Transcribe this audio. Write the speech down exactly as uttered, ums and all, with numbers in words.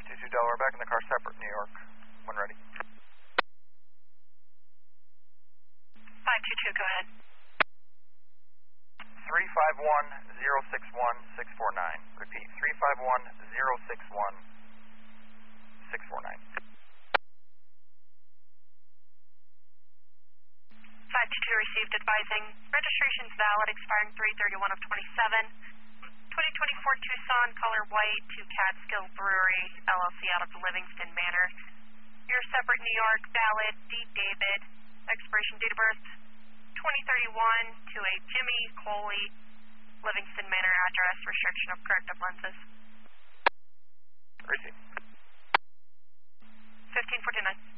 five two two Delaware, back in the car separate, New York. When ready. five two two, go ahead. three five one zero six one six four nine. Repeat, three five one zero six one six four nine. five two two received, advising registration's valid, expiring three thirty-one of twenty-seven. twenty twenty-four Tucson, color white, to Catskill Brewery, L L C, out of Livingston Manor. Your separate New York, valid, D. David, expiration date of birth twenty thirty-one, to a Jimmy Coley, Livingston Manor address, restriction of corrective lenses. Receive. fifteen forty-nine.